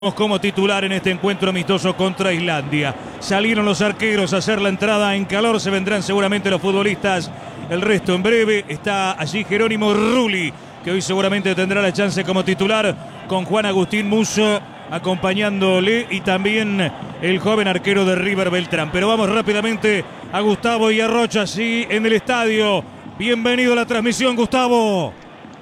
Como titular en este encuentro amistoso contra Islandia. Salieron los arqueros a hacer la entrada en calor. Se vendrán seguramente los futbolistas. El resto en breve. Está allí Jerónimo Rulli, que hoy seguramente tendrá la chance como titular, con Juan Agustín Musso acompañándole, y también el joven arquero de River, Beltrán. Pero vamos rápidamente a Gustavo y a Rocha, sí, en el estadio. Bienvenido a la transmisión, Gustavo.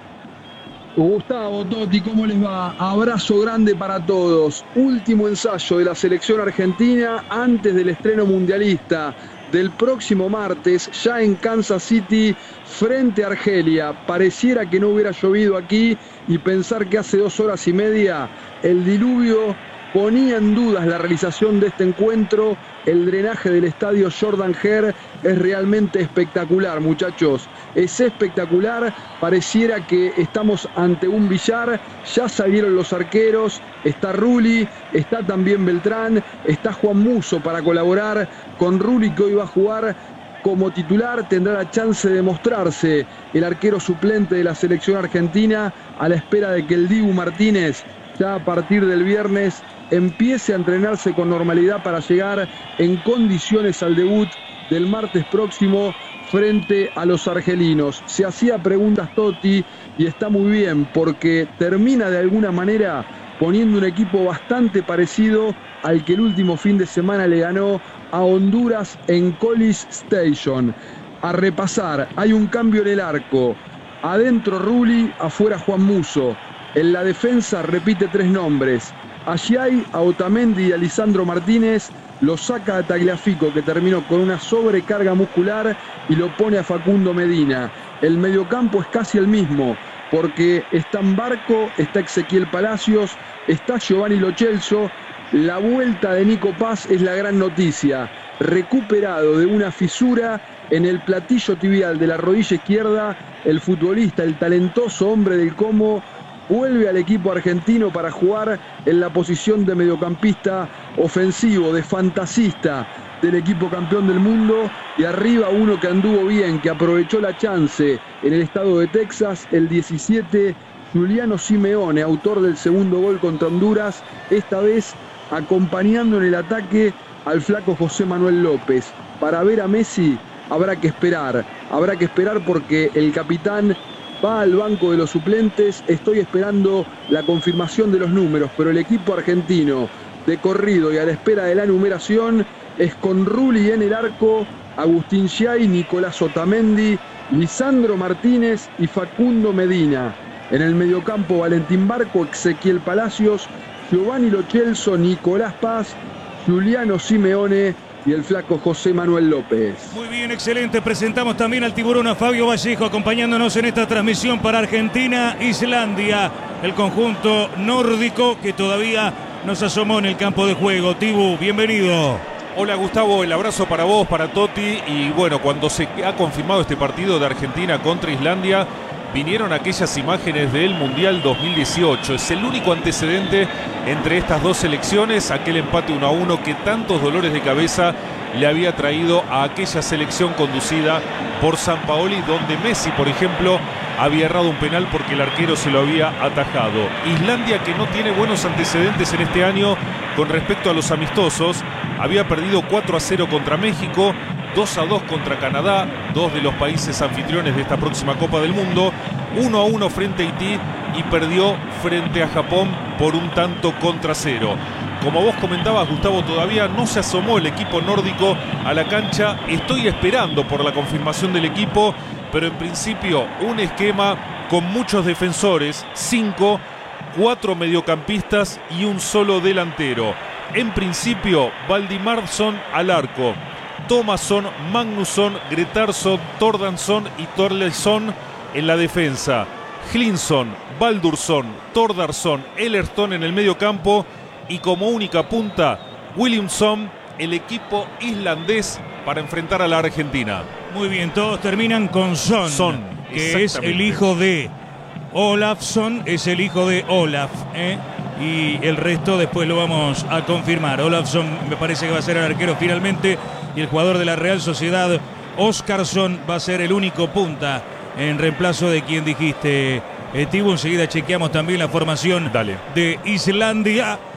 Gustavo, Totti, ¿cómo les va? Abrazo grande para todos. Último ensayo de la selección argentina antes del estreno mundialista del próximo martes, ya en Kansas City, frente a Argelia. Pareciera que no hubiera llovido aquí, y pensar que hace 2 horas y media el diluvio ponía en dudas la realización de este encuentro. El drenaje del estadio Jordan Hare es realmente espectacular, muchachos. Es espectacular. Pareciera que estamos ante un billar. Ya salieron los arqueros. Está Rulli, está también Beltrán, está Juan Musso para colaborar con Rulli, que hoy va a jugar como titular. Tendrá la chance de mostrarse el arquero suplente de la selección argentina, a la espera de que el Dibu Martínez, ya a partir del viernes, empiece a entrenarse con normalidad para llegar en condiciones al debut del martes próximo frente a los argelinos. Se hacía preguntas Totti, y está muy bien, porque termina de alguna manera poniendo un equipo bastante parecido al que el último fin de semana le ganó a Honduras en College Station. A repasar, hay un cambio en el arco. Adentro Rulli, afuera Juan Musso. En la defensa repite 3 nombres. Allí hay a Otamendi y a Lisandro Martínez. Lo saca a Tagliafico, que terminó con una sobrecarga muscular, y lo pone a Facundo Medina. El mediocampo es casi el mismo, porque está en Barco, está Ezequiel Palacios, está Giovanni Lo Celso. La vuelta de Nico Paz es la gran noticia. Recuperado de una fisura en el platillo tibial de la rodilla izquierda, el futbolista, el talentoso hombre del Como, vuelve al equipo argentino para jugar en la posición de mediocampista ofensivo, de fantasista del equipo campeón del mundo. Y arriba uno que anduvo bien, que aprovechó la chance en el estado de Texas, el 17, Giuliano Simeone, autor del segundo gol contra Honduras, esta vez acompañando en el ataque al flaco José Manuel López. Para ver a Messi habrá que esperar porque el capitán va al banco de los suplentes. Estoy esperando la confirmación de los números, pero el equipo argentino, de corrido y a la espera de la numeración, es con Rulli en el arco, Agustín Giai, Nicolás Otamendi, Lisandro Martínez y Facundo Medina. En el mediocampo, Valentín Barco, Ezequiel Palacios, Giovanni Lo Celso, Nicolás Paz, Giuliano Simeone y el flaco José Manuel López. Muy bien, excelente. Presentamos también al tiburón, a Fabio Vallejo, acompañándonos en esta transmisión para Argentina-Islandia, el conjunto nórdico que todavía nos asomó en el campo de juego. Tibu, bienvenido. Hola Gustavo, el abrazo para vos, para Totti. Y bueno, cuando se ha confirmado este partido de Argentina contra Islandia, vinieron aquellas imágenes del Mundial 2018. Es el único antecedente entre estas dos selecciones, aquel empate 1-1 que tantos dolores de cabeza le había traído a aquella selección conducida por Sampaoli, donde Messi, por ejemplo, había errado un penal porque el arquero se lo había atajado. Islandia, que no tiene buenos antecedentes en este año con respecto a los amistosos, había perdido 4-0 contra México, 2-2 contra Canadá, 2 de los países anfitriones de esta próxima Copa del Mundo, 1-1 frente a Haití, y perdió frente a Japón por 1-0. Como vos comentabas, Gustavo, todavía no se asomó el equipo nórdico a la cancha. Estoy esperando por la confirmación del equipo, pero en principio un esquema con muchos defensores, 5, 4 mediocampistas y un solo delantero. En principio, Valdimarsson al arco, Thomasson, Magnusson, Gretarsson, Thordarson y Thorleifsson en la defensa. Hlynsson, Baldursson, Thordarson, Ellerton en el medio campo, y como única punta, Williamson, el equipo islandés para enfrentar a la Argentina. Muy bien, todos terminan con Son, que es el hijo de Olafsson, es el hijo de Olaf, y el resto después lo vamos a confirmar. Olafsson me parece que va a ser el arquero finalmente, y el jugador de la Real Sociedad, Óskarsson, va a ser el único punta en reemplazo de quien dijiste, Tibu. Enseguida chequeamos también la formación de Islandia.